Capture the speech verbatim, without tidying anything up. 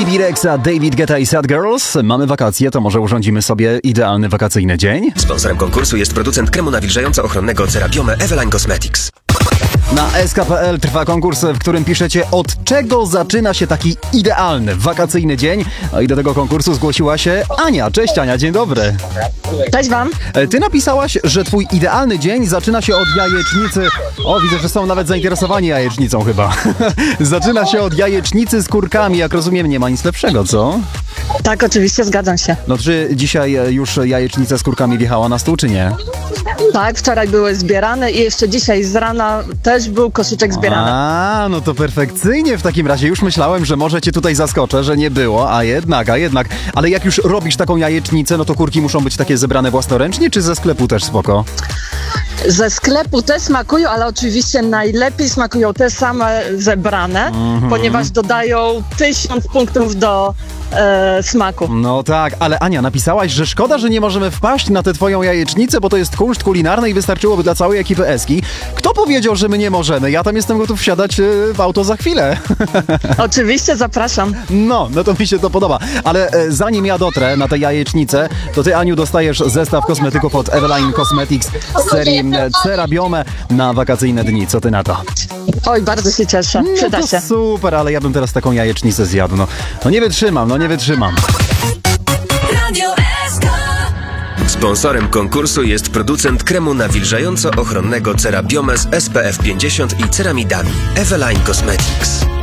B. Rexa, David Guetta i Sad Girls. Mamy wakacje, to może urządzimy sobie idealny wakacyjny dzień? Sponsorem konkursu jest producent kremu nawilżająco-ochronnego Cerabiome Eveline Cosmetics. Na S K kropka P L trwa konkurs, w którym piszecie, od czego zaczyna się taki idealny wakacyjny dzień. A i do tego konkursu zgłosiła się Ania. Cześć Ania, dzień dobry. Cześć wam. Ty napisałaś, że twój idealny dzień zaczyna się od jajecznicy. O, widzę, że są nawet zainteresowani jajecznicą chyba. Zaczyna się od jajecznicy z kurkami, jak rozumiem, nie ma nic lepszego, co? Tak, oczywiście, zgadzam się. No czy dzisiaj już jajecznica z kurkami wjechała na stół, czy nie? Tak, wczoraj były zbierane i jeszcze dzisiaj z rana też był koszyczek zbierany. A, no to perfekcyjnie w takim razie. Już myślałem, że może cię tutaj zaskoczę, że nie było, a jednak, a jednak. Ale jak już robisz taką jajecznicę, no to kurki muszą być takie zebrane własnoręcznie, czy ze sklepu też spoko? Ze sklepu też smakują, ale oczywiście najlepiej smakują te same zebrane, mm-hmm. ponieważ dodają tysiąc punktów do e, smaku. No tak, ale Ania, napisałaś, że szkoda, że nie możemy wpaść na tę twoją jajecznicę, bo to jest kunszt kulinarny i wystarczyłoby dla całej ekipy Eski. Kto powiedział, że my nie możemy? Ja tam jestem gotów wsiadać w auto za chwilę. Oczywiście, zapraszam. No, no to mi się to podoba. Ale e, zanim ja dotrę na tę jajecznicę, to ty, Aniu, dostajesz zestaw kosmetyków od Eveline Cosmetics z serii Cerabiome na wakacyjne dni. Co ty na to? Oj, bardzo się cieszę. Przyda no to się. Super, ale ja bym teraz taką jajecznicę zjadł. No, no nie wytrzymam, no nie wytrzymam. Sponsorem konkursu jest producent kremu nawilżająco-ochronnego Cerabiome z S P F pięćdziesiąt i ceramidami Eveline Cosmetics.